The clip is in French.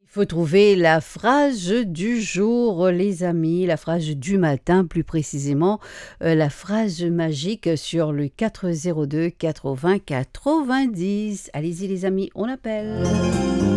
Il faut trouver la phrase du jour, les amis, la phrase du matin plus précisément, la phrase magique sur le 402 80 90. Allez-y les amis, on appelle.